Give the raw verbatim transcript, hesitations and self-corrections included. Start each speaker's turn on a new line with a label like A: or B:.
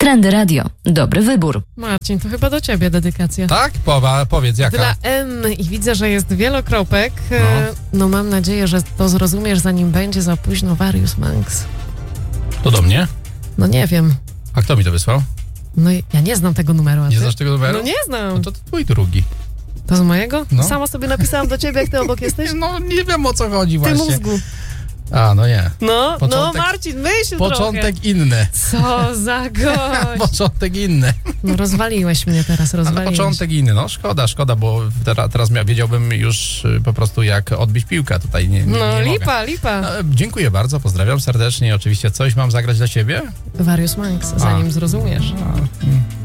A: Trendy Radio. Dobry wybór.
B: Marcin, to chyba do ciebie dedykacja.
C: Tak? Powa, powiedz, jaka?
B: Dla N i widzę, że jest wielokropek.
C: No.
B: no mam nadzieję, że to zrozumiesz, zanim będzie za późno. Various Manx.
C: To do mnie?
B: No nie wiem.
C: A kto mi to wysłał?
B: No i ja nie znam tego numeru, a
C: Nie
B: ty?
C: znasz tego numeru?
B: No nie znam.
C: No to, to twój drugi.
B: To z mojego?
C: No.
B: Sama sobie napisałam do ciebie, jak ty obok jesteś?
C: No nie wiem, o co chodzi
B: Ty
C: właśnie.
B: mózgu.
C: A, no nie.
B: No,
C: Początek-
B: no Marcin, myśl
C: Początek
B: trochę.
C: inny.
B: Co za gość.
C: Początek inny.
B: No rozwaliłeś mnie teraz,
C: Ale
B: rozwaliłeś.
C: początek inny. No szkoda, szkoda, bo teraz, teraz mia- wiedziałbym już y, po prostu jak odbić piłkę. Tutaj nie, nie, nie
B: No
C: mogę.
B: lipa, lipa.
C: No, dziękuję bardzo, pozdrawiam serdecznie. Oczywiście coś mam zagrać dla ciebie?
B: Various Manx, zanim zrozumiesz.
C: A, mm.